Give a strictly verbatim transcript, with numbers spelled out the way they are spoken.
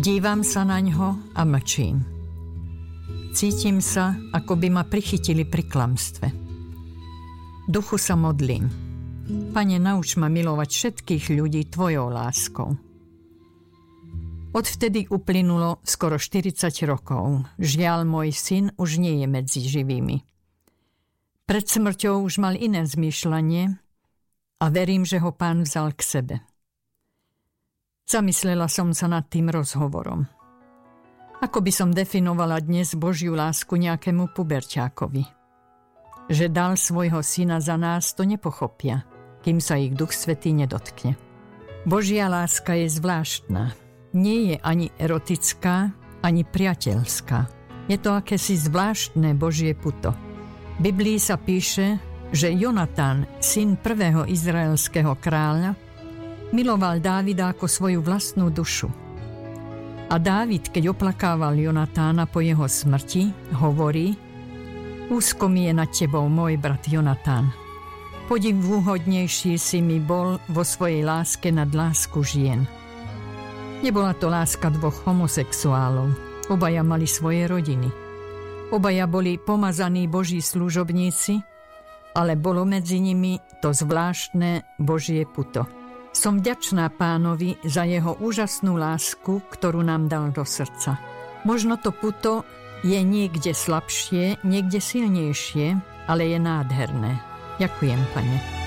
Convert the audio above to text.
Dívam sa na ňo a mlčím. Cítim sa, ako by ma prichytili pri klamstve. Duchu sa modlím. Pane, nauč ma milovať všetkých ľudí tvojou láskou. Odvtedy uplynulo skoro štyridsať rokov. Žiaľ, môj syn už nie je medzi živými. Pred smrťou už mal iné zmýšľanie a verím, že ho Pán vzal k sebe. Zamyslela som sa nad tým rozhovorom. Ako by som definovala dnes Božiu lásku nejakému puberťákovi? Že dal svojho syna za nás, to nepochopia, kým sa ich Duch Svätý nedotkne. Božia láska je zvláštna. Nie je ani erotická, ani priateľská. Je to akési zvláštne Božie puto. V Biblii sa píše, že Jonatán, syn prvého izraelského kráľa, miloval Dávida ako svoju vlastnú dušu. A Dávid, keď oplakával Jonatána po jeho smrti, hovorí: Úzko mi je nad tebou, môj brat Jonatán. Podivúhodnejší si mi bol vo svojej láske nad lásku žien. Nebola to láska dvoch homosexuálov. Obaja mali svoje rodiny. Obaja boli pomazaní Boží služobníci, ale bolo medzi nimi to zvláštne Božie puto. Som vďačná Pánovi za jeho úžasnú lásku, ktorú nám dal do srdca. Možno to puto je niekde slabšie, niekde silnejšie, ale je nádherné. Ďakujem, Pane.